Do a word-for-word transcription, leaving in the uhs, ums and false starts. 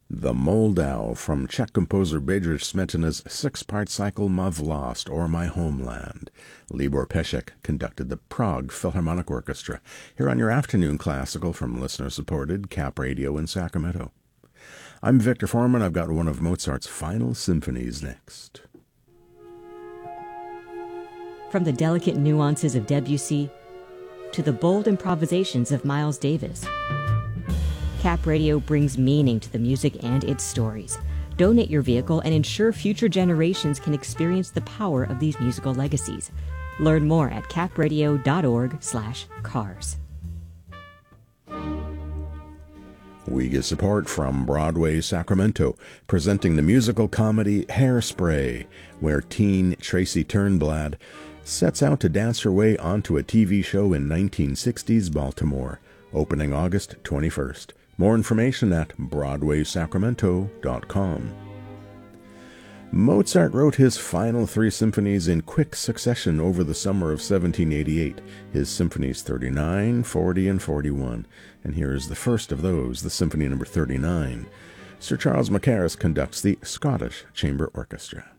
The Moldau from Czech composer Bedřich Smetana's six-part cycle Mov Lost or My Homeland. Libor Pesek conducted the Prague Philharmonic Orchestra, here on your afternoon classical from listener-supported Cap Radio in Sacramento. I'm Victor Foreman. I've got one of Mozart's final symphonies next. From the delicate nuances of Debussy to the bold improvisations of Miles Davis, Cap Radio brings meaning to the music and its stories. Donate your vehicle and ensure future generations can experience the power of these musical legacies. Learn more at capradio.org slash cars. We get support from Broadway Sacramento, presenting the musical comedy Hairspray, where teen Tracy Turnblad sets out to dance her way onto a T V show in nineteen sixties Baltimore, opening August twenty-first. More information at broadway sacramento dot com. Mozart wrote his final three symphonies in quick succession over the summer of seventeen eighty-eight, his symphonies thirty-nine, forty, and forty-one. And here is the first of those, the Symphony number thirty-nine. Sir Charles Mackerras conducts the Scottish Chamber Orchestra.